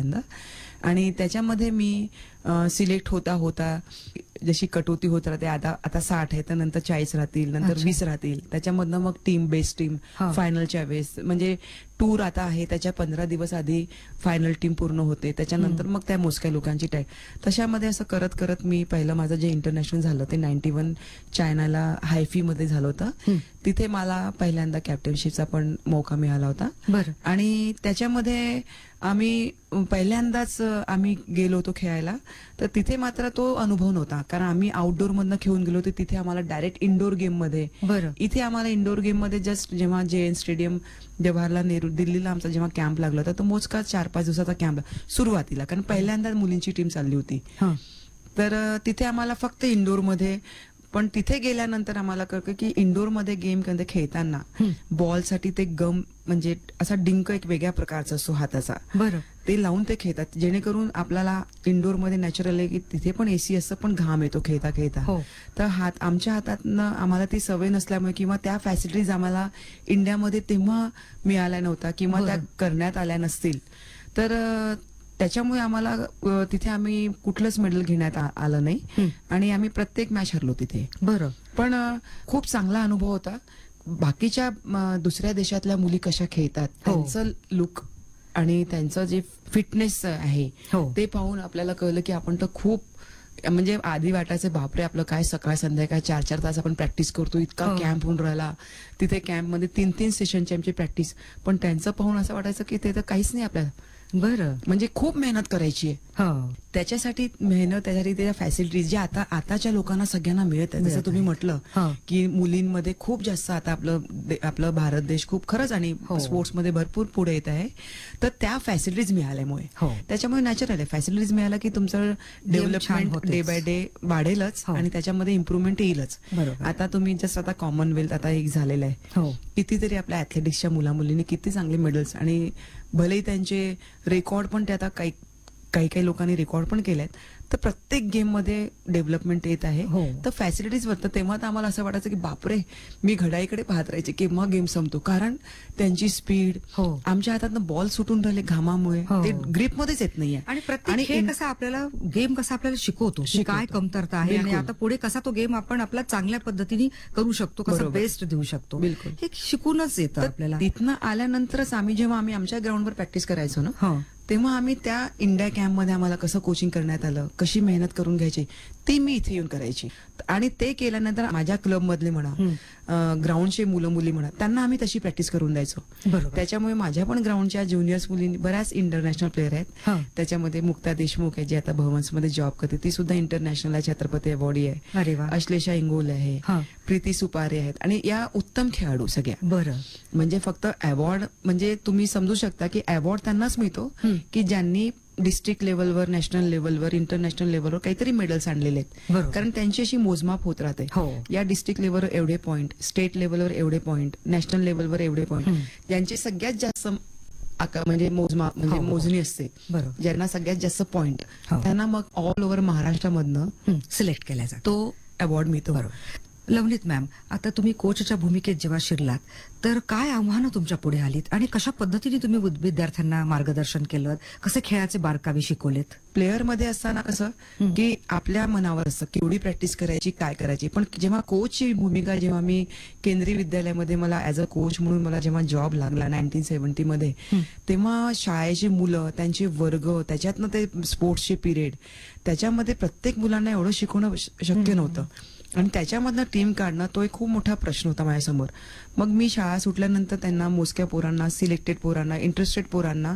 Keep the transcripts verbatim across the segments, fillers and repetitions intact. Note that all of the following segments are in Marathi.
पहिल्यांदा. आणि त्याच्यामध्ये मी सिलेक्ट होता होता जशी कटोती होत राहते, आता आता साठ आहे तर नंतर चाळीस राहतील, नंतर अच्छा. वीस राहतील, त्याच्यामधनं मग टीम बेस्ट टीम हा. फायनलच्या वेळेस म्हणजे टूर आता आहे त्याच्या पंधरा दिवस आधी फायनल टीम पूर्ण होते, त्याच्यानंतर मग त्या मोजक्या लोकांची टॅग. तशामध्ये असं करत करत मी पहिलं माझं जे इंटरनॅशनल झालं ते नाईन्टी वन चायनाला हायफी मध्ये झालं होतं. हं. तिथे मला पहिल्यांदा कॅप्टनशिपचा पण मौका मिळाला होता. बरं. आणि त्याच्यामध्ये आम्ही पहिल्यांदाच आम्ही गेलो होतो खेळायला, तर तिथे मात्र तो अनुभव नव्हता, कारण आम्ही आउटडोर मधनं खेळून गेलो होतो. तिथे आम्हाला डायरेक्ट इंडोर गेम मध्ये, बरं. इथे आम्हाला इंडोर गेम मध्ये जस्ट जेव्हा जे एन स्टेडियम जवाहरलाल नेहरू दिल्लीला आमचा जेव्हा कॅम्प लागला होता, तो मोजका चार पाच दिवसाचा कॅम्प सुरुवातीला, कारण पहिल्यांदाच मुलींची टीम चालली होती. हा. तर अ, तिथे आम्हाला फक्त इंडोर मध्ये, पण तिथे गेल्यानंतर आम्हाला कळलं की इंडोर मध्ये गेम खेळताना हं. बॉलसाठी ते गम म्हणजे असा डिंक एक वेगळ्या प्रकारचा असतो हाताचा, बरं. ते लावून ते खेळतात, जेणेकरून आपल्याला इंडोर मध्ये नॅचरल आहे की तिथे पण एसी असतं पण घाम येतो खेळता खेळता. हो. तर हात आमच्या हातातनं आम्हाला ती सवय नसल्यामुळे किंवा त्या फॅसिलिटीज आम्हाला इंडियामध्ये तेव्हा मिळाल्या नव्हत्या किंवा त्या बरं. करण्यात आल्या नसतील, तर अ, त्याच्यामुळे आम्हाला अ, तिथे आम्ही कुठलंच मेडल घेण्यात आ- आलं नाही. हं. आणि आम्ही प्रत्येक मॅच हरलो तिथे. बरं. पण अ, खूप चांगला अनुभव होता. बाकीच्या म, दुसऱ्या देशातल्या मुली कशा खेळतात, हो. त्यांचं लुक आणि त्यांचं जे फिटनेस आहे हो. ते पाहून आपल्याला कळलं की आपण तर खूप म्हणजे आधी वाटायचं बापरे आपलं काय सकाळ संध्याकाळ चार चार तास आपण प्रॅक्टिस करतो, इतका हो. कॅम्प होऊन राहिला. तिथे कॅम्पमध्ये तीन तीन सेशनची आमची प्रॅक्टिस, पण त्यांचं पाहून असं वाटायचं की ते तर काहीच नाही आपल्याला, बरं. म्हणजे खूप मेहनत करायची आहे. हो. त्याच्यासाठी मेहनत, त्याच्यासाठी त्या फॅसिलिटीज ज्या आता आताच्या लोकांना सगळ्यांना मिळत आहे, मिळत जसं तुम्ही आहे. म्हटलं हा. की मुलींमध्ये खूप जास्त आता आपलं दे- आपलं भारत देश खूप खरंच आणि हो. स्पोर्ट्समध्ये भरपूर पुढे येत आहे. तर त्या फॅसिलिटीज मिळाल्यामुळे, हो. त्याच्यामुळे नॅचरल आहे फॅसिलिटीज मिळाला की तुमचं छान डेव्हलपमेंट होतेच. डे बाय डे वाढेलच हो. आणि त्याच्यामध्ये इम्प्रुव्हमेंट येईलच. बरोबर. आता तुम्ही जसं आता कॉमनवेल्थ आता एक झालेलं आहे, हो. कितीतरी आपल्या ऍथलेटिक्सच्या मुला मुलींनी किती चांगले मेडल्स, आणि भलेही त्यांचे रेकॉर्ड पण ते आता काही काही काही लोकांनी रेकॉर्ड पण केलेत. तर प्रत्येक गेम मध्ये डेव्हलपमेंट येत आहे. हो. तर फॅसिलिटीज वाटतं तेव्हा तर आम्हाला असं वाटायचं की बापरे, मी घड्याळीकडे पाहत राहायचे केव्हा गेम संपतो, कारण त्यांची स्पीड, हो. आमच्या हातातनं बॉल सुटून राहिले घामामुळे, हो. ते ग्रिपमध्येच येत नाहीये. आणि प्रत्येक खेळ इन- कसा आपल्याला गेम कसा आपल्याला शिकवतो की शिकवतो. काय कमतरता आहे आणि बिलकुल. आता पुढे कसा तो गेम आपण आपला चांगल्या पद्धतीने करू शकतो, कसा बरोबर. बेस्ट देऊ शकतो, बिलकुल. हे शिकूनच येतं तर आपल्याला. तिथनं आल्यानंतरच आम्ही जेव्हा आम्ही आमच्या ग्राउंडवर प्रॅक्टिस करायचो ना, हो. तेव्हा आम्ही त्या इंडिया कॅम्पमध्ये आम्हाला कसं कोचिंग करण्यात आलं, कशी मेहनत करून घ्यायची, ती मी इथे येऊन करायची. आणि ते केल्यानंतर माझ्या क्लब मधले म्हणा, हं. ग्राउंडचे मुलं मुली म्हणा, त्यांना आम्ही तशी प्रॅक्टिस करून द्यायचो. बरोबर. त्याच्यामुळे माझ्या पण ग्राउंडच्या ज्युनियर्स मुली बऱ्याच इंटरनॅशनल प्लेअर आहेत. हा. त्याच्यामध्ये मुक्ता देशमुख आहे जी आता भवन्समध्ये जॉब करते, ती सुद्धा इंटरनॅशनल छत्रपती अवॉर्डी आहे. अरे वा. अश्लेषा इंगोल आहे, हा. प्रीती सुपारे आहेत, आणि या उत्तम खेळाडू सगळ्या. बरं. म्हणजे फक्त अवॉर्ड म्हणजे तुम्ही समजू शकता की अवॉर्ड त्यांनाच मिळतो हं. की ज्यांनी डिस्ट्रिक्ट लेवलवर, नॅशनल लेवलवर, इंटरनॅशनल लेवलवर काहीतरी मेडल्स आणलेले आहेत. बरोबर. कारण त्यांची अशी मोजमाप होत राहते. हो. या डिस्ट्रिक्ट लेवलवर एवढे पॉईंट, स्टेट लेवलवर एवढे पॉईंट, नॅशनल लेवलवर एवढे पॉईंट, हं. ज्यांची सगळ्यात जास्त आका- म्हणजे मोजमाप म्हणजे हो. मोजणी असते, बरोबर. ज्यांना सगळ्यात जास्त पॉईंट, हो. त्यांना मग ऑल ओव्हर महाराष्ट्रामधनं सिलेक्ट केला जातो. तो अवॉर्ड मिळतो. बरोबर. लवनीत मॅम, आता तुम्ही कोचच्या भूमिकेत जेव्हा शिरलात तर काय आव्हानं तुमच्या पुढे आलीत आणि कशा पद्धतीने तुम्ही विद- विद्यार्थ्यांना मार्गदर्शन केलं, कसे खेळाचे बारकावे शिकवलेत? प्लेअर मध्ये असताना कसं हं. की आपल्या मनावर असतं केवढी प्रॅक्टिस करायची, काय करायची, पण जेव्हा कोचची भूमिका, जेव्हा मी केंद्रीय विद्यालयामध्ये मला ऍज अ कोच म्हणून मला जेव्हा जॉब लागला नाईन्टीन सेव्हन्टी मध्ये, हं. तेव्हा शाळेची मुलं, त्यांचे वर्ग, त्याच्यातनं ते स्पोर्ट्सचे पिरियड, त्याच्यामध्ये प्रत्येक मुलांना एवढं शिकवणं श- शक्य नव्हतं. आणि त्याच्यामधनं टीम काढणं तो एक खूप मोठा प्रश्न होता माझ्यासमोर. मग मी शाळा सुटल्यानंतर त्यांना मोजक्या पोरांना, सिलेक्टेड पोरांना, इंटरेस्टेड पोरांना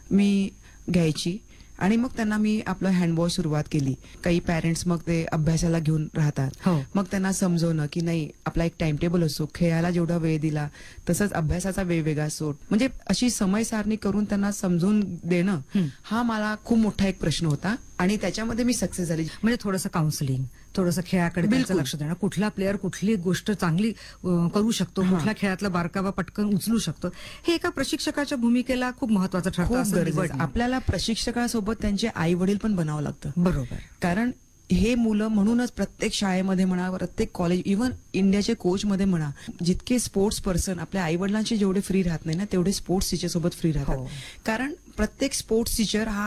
मी घ्यायची आणि मग त्यांना मी आपलं हँडबॉल सुरुवात केली. काही पॅरेंट्स मग ते अभ्यासाला घेऊन राहतात, हो. मग त्यांना समजवणं की नाही, आपला एक टाइम टेबल असतो, खेळायला जेवढा वेळ दिला तसंच अभ्यासाचा वेळ वेगळा सोड, म्हणजे अशी समय सारणी करून त्यांना समजून देणं, हं. हा मला खूप मोठा एक प्रश्न होता आणि त्याच्यामध्ये मी सक्सेस झाली. म्हणजे थोडंसं काउन्सिलिंग, थोडंसं खेळाकडे त्यांचं बिलकुल. लक्ष देणं, कुठला प्लेअर कुठली गोष्ट चांगली अं, करू शकतो, हा. कुठल्या खेळातला बारकावा पटकन उचलू शकतो, हे एका प्रशिक्षकाच्या भूमिकेला खूप महत्वाचं ठरतं खूप असं गरजेचं. निवडणं. आपल्याला प्रशिक्षकासोबत त्यांचे आई वडील पण बनावं लागतं. बरोबर. कारण हे मुलं, म्हणूनच प्रत्येक शाळेमध्ये म्हणा, प्रत्येक कॉलेज, इव्हन इंडियाचे कोच मध्ये म्हणा, जितके स्पोर्ट्स पर्सन आपल्या आई वडिलांशी जेवढे फ्री राहत नाही ना, तेवढे स्पोर्ट्स टीचर सोबत फ्री राहतात. हो. कारण प्रत्येक स्पोर्ट्स टीचर हा